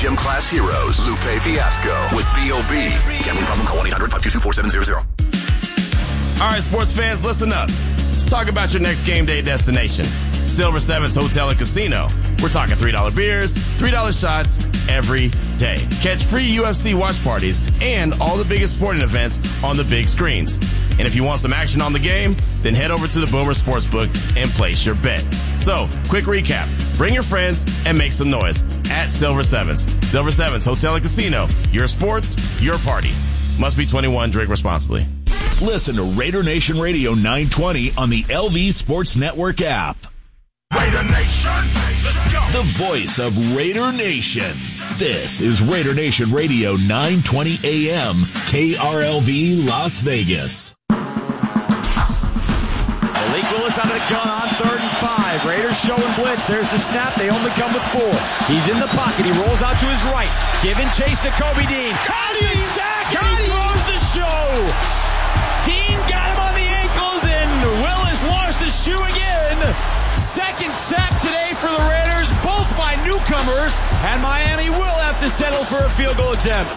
Gym class heroes, Lupe Fiasco with B.O.B. Gambling problem, call 1-800-522-4700. All right, sports fans, listen up. Let's talk about your next game day destination. Silver Sevens Hotel and Casino. We're talking $3 beers, $3 shots every day. Catch free UFC watch parties and all the biggest sporting events on the big screens. And if you want some action on the game, then head over to the Boomer Sportsbook and place your bet. So, quick recap. Bring your friends and make some noise at Silver Sevens. Silver Sevens Hotel and Casino. Your sports, your party. Must be 21. Drink responsibly. Listen to Raider Nation Radio 920 on the LV Sports Network app. Raider Nation, let's go. The voice of Raider Nation. This is Raider Nation Radio 920 AM, KRLV Las Vegas. Malik Willis out of the gun on 3rd and 5. Raiders showing blitz. There's the snap. They only come with 4. He's in the pocket. He rolls out to his right. Giving chase to Kobe Dean. Caught him! Sack! And he throws the show. Dean got him on the ankles, and Willis lost his shoe again. Second sack today for the Raiders, both by newcomers, and Miami will have to settle for a field goal attempt.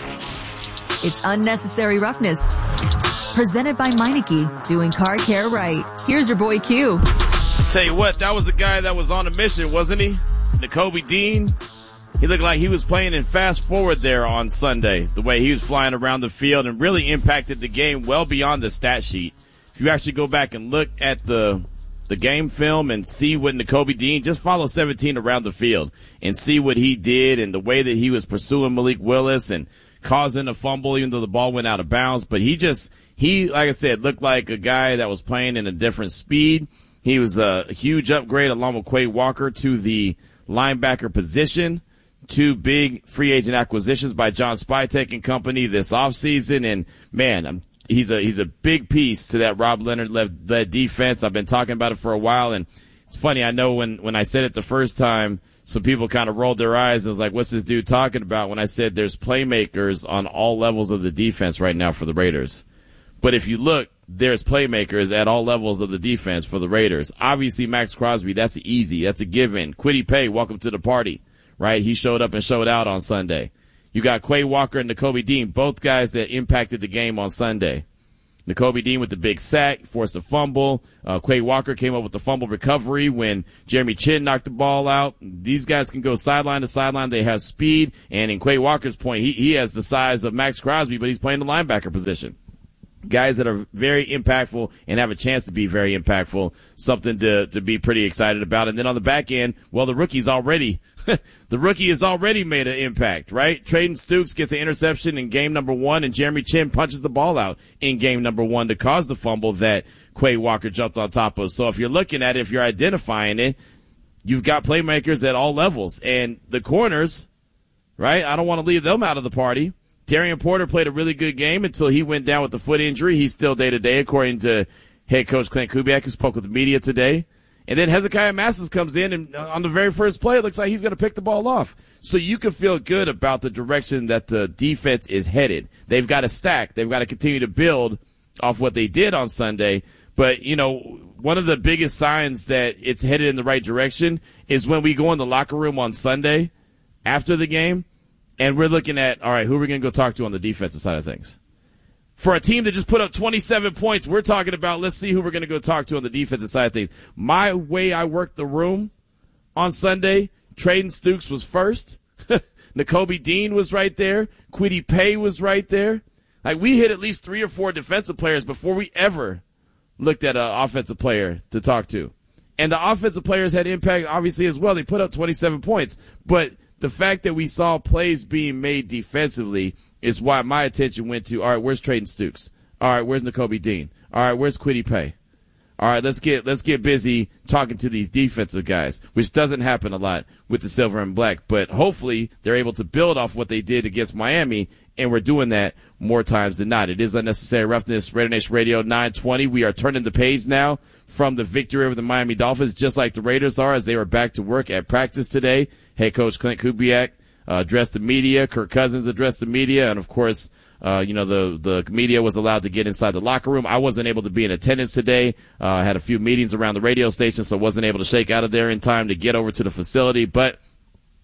It's Unnecessary Roughness. Presented by Meineke, doing car care right. Here's your boy Q. Tell you what, that was a guy that was on a mission, wasn't he? Nakobe Dean. He looked like he was playing in fast forward there on Sunday, the way he was flying around the field and really impacted the game well beyond the stat sheet. If you actually go back and look at the game film and see what Nakobe Dean, just follow 17 around the field and see what he did and the way that he was pursuing Malik Willis and causing a fumble even though the ball went out of bounds. But he, like I said, looked like a guy that was playing in a different speed. He was a huge upgrade along with Quay Walker to the linebacker position. 2 big free agent acquisitions by John Spytek and company this offseason. And, man, he's a big piece to that Rob Leonard-led defense. I've been talking about it for a while. And it's funny, I know when I said it the first time, some people kind of rolled their eyes and was like, what's this dude talking about? When I said there's playmakers on all levels of the defense right now for the Raiders. But if you look, there's playmakers at all levels of the defense for the Raiders. Obviously, Max Crosby, that's easy. That's a given. Kwity Paye, welcome to the party, right? He showed up and showed out on Sunday. You got Quay Walker and Nakobe Dean, both guys that impacted the game on Sunday. Nakobe Dean with the big sack, forced a fumble. Quay Walker came up with the fumble recovery when Jeremy Chin knocked the ball out. These guys can go sideline to sideline. They have speed. And in Quay Walker's point, he has the size of Max Crosby, but he's playing the linebacker position. Guys that are very impactful and have a chance to be very impactful, something to be pretty excited about. And then on the back end, well, the rookie has already made an impact, right? Trayden Stukes gets an interception in game number 1, and Jeremy Chin punches the ball out in game number 1 to cause the fumble that Quay Walker jumped on top of. So if you're looking at it, if you're identifying it, you've got playmakers at all levels. And the corners, right? I don't want to leave them out of the party. Darian Porter played a really good game until he went down with the foot injury. He's still day-to-day, according to head coach Clint Kubiak, who spoke with the media today. And then Hezekiah Massis comes in, and on the very first play, it looks like he's going to pick the ball off. So you can feel good about the direction that the defense is headed. They've got to stack. They've got to continue to build off what they did on Sunday. But, you know, one of the biggest signs that it's headed in the right direction is when we go in the locker room on Sunday after the game, and we're looking at, all right, who are we going to go talk to on the defensive side of things? For a team that just put up 27 points, we're talking about, let's see who we're going to go talk to on the defensive side of things. My way I worked the room on Sunday, Trayden Stukes was first. Nakobe Dean was right there. Kwity Paye was right there. Like, we hit at least 3 or 4 defensive players before we ever looked at an offensive player to talk to. And the offensive players had impact, obviously, as well. They put up 27 points. But the fact that we saw plays being made defensively is why my attention went to, all right, where's Trayden Stukes? All right, where's Nakobe Dean? All right, where's Kwity Paye? All right, let's get busy talking to these defensive guys, which doesn't happen a lot with the silver and black. But hopefully they're able to build off what they did against Miami, and we're doing that more times than not. It is Unnecessary Roughness, Raider Nation Radio 920. We are turning the page now from the victory over the Miami Dolphins, just like the Raiders are, as they were back to work at practice today. Head coach Clint Kubiak addressed the media. Kirk Cousins addressed the media. And, of course, the media was allowed to get inside the locker room. I wasn't able to be in attendance today. I had a few meetings around the radio station, so I wasn't able to shake out of there in time to get over to the facility. But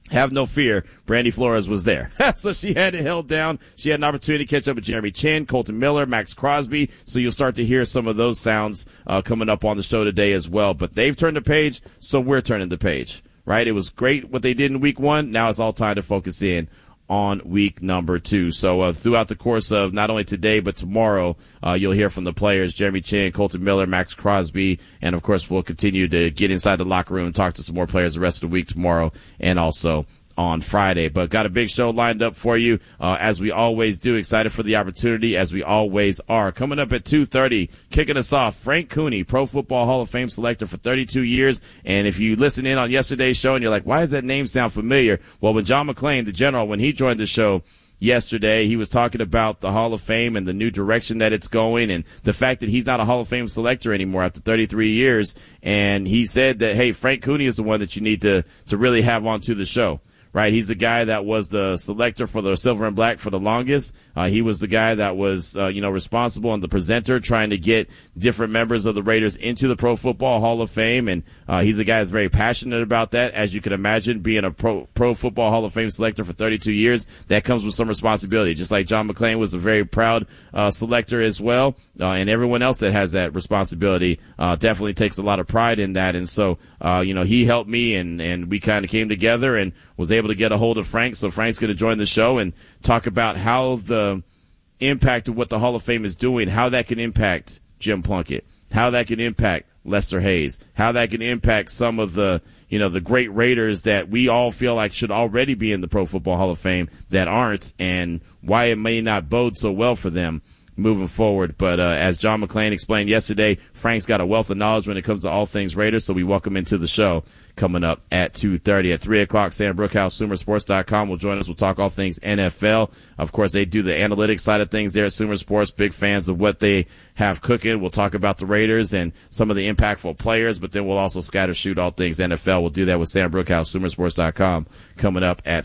have no fear, Brandy Flores was there. So she had it held down. She had an opportunity to catch up with Jeremy Chin, Colton Miller, Max Crosby. So you'll start to hear some of those sounds coming up on the show today as well. But they've turned the page, so we're turning the page, right? It was great what they did in week 1. Now it's all time to focus in on week number 2. So throughout the course of not only today but tomorrow, you'll hear from the players, Jeremy Chin, Colton Miller, Max Crosby, and of course we'll continue to get inside the locker room and talk to some more players the rest of the week tomorrow and also on Friday. But got a big show lined up for you, as we always do. Excited for the opportunity, as we always are. Coming up at 2:30, kicking us off, Frank Cooney, Pro Football Hall of Fame selector for 32 years. And if you listen in on yesterday's show and you're like, why does that name sound familiar? Well, when John McClain, the general, when he joined the show yesterday, he was talking about the Hall of Fame and the new direction that it's going and the fact that he's not a Hall of Fame selector anymore after 33 years. And he said that, hey, Frank Cooney is the one that you need to really have onto the show. Right, he's the guy that was the selector for the Silver and Black for the longest. He was the guy that was, responsible and the presenter trying to get different members of the Raiders into the Pro Football Hall of Fame. And he's a guy that's very passionate about that. As you can imagine, being a Pro Football Hall of Fame selector for 32 years, that comes with some responsibility. Just like John McClain was a very proud selector as well. And everyone else that has that responsibility definitely takes a lot of pride in that. And so, he helped me and we kind of came together and was able to get a hold of Frank. So Frank's going to join the show and talk about how the impact of what the Hall of Fame is doing, how that can impact Jim Plunkett, how that can impact Lester Hayes, how that can impact some of the, the great Raiders that we all feel like should already be in the Pro Football Hall of Fame that aren't, and why it may not bode so well for them moving forward. But as John McClain explained yesterday, Frank's got a wealth of knowledge when it comes to all things Raiders, so we welcome him to the show coming up at 2:30. At 3 o'clock, Sam Brookhouse, SumerSports.com will join us. We'll talk all things NFL. Of course, they do the analytics side of things there at Sumer Sports. Big fans of what they have cooking. We'll talk about the Raiders and some of the impactful players, but then we'll also scatter shoot all things NFL. We'll do that with Sam Brookhouse, SumerSports.com, coming up at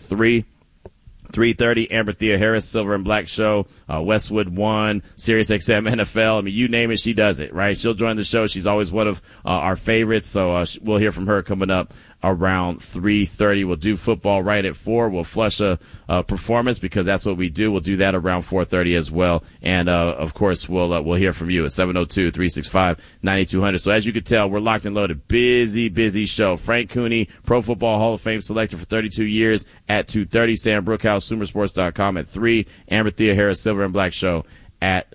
3:30, Amber Thea Harris, Silver and Black Show, Westwood One, Sirius XM NFL. I mean, you name it, she does it, right? She'll join the show. She's always one of our favorites, so we'll hear from her coming up around 3:30. We'll do football right at 4. We'll flush a performance because that's what we do. We'll do that around 4:30 as well. And, of course, we'll hear from you at 702-365-9200. So as you can tell, we're locked and loaded. Busy show. Frank Cooney, Pro Football Hall of Fame selector for 32 years at 2:30. Sam Brookhouse, SumerSports.com at 3. Amber Thea Harris, Silver and Black Show at